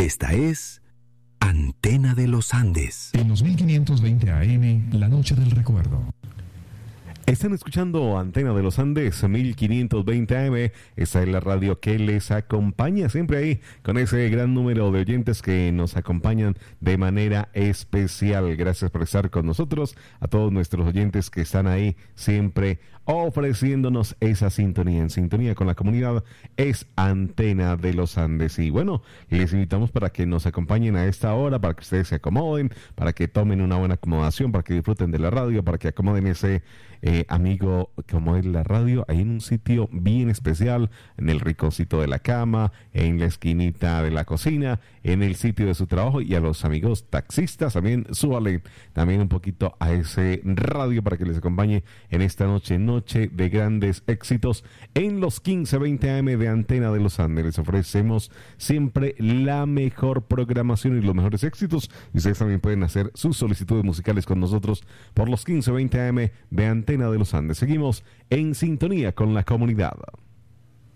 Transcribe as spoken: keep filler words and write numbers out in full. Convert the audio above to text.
Esta es Antena de los Andes. En los mil quinientos veinte A M, la noche del recuerdo. Están escuchando Antena de los Andes, mil quinientos veinte A M. Esta es la radio que les acompaña siempre ahí, con ese gran número de oyentes que nos acompañan de manera especial. Gracias por estar con nosotros, a todos nuestros oyentes que están ahí siempre ofreciéndonos esa sintonía. En sintonía con la comunidad es Antena de los Andes. Y bueno, les invitamos para que nos acompañen a esta hora, para que ustedes se acomoden, para que tomen una buena acomodación, para que disfruten de la radio, para que acomoden ese eh, amigo como es la radio, ahí en un sitio bien especial, en el rinconcito de la cama, en la esquinita de la cocina, en el sitio de su trabajo. Y a los amigos taxistas también, súbale también un poquito a ese radio para que les acompañe en esta noche, noche de grandes éxitos en los quince veinte A M de Antena de los Andes. Les ofrecemos siempre la mejor programación y los mejores éxitos. Y ustedes también pueden hacer sus solicitudes musicales con nosotros por los quince veinte A M de Antena de los Andes. Seguimos en sintonía con la comunidad.